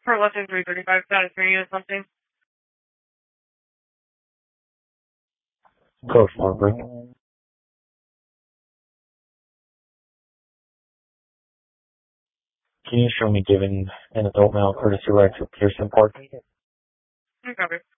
For lesson 335, status meeting or something. Go for it, Rick. Can you show me giving an adult male courtesy ride to Pearson Park? I copy.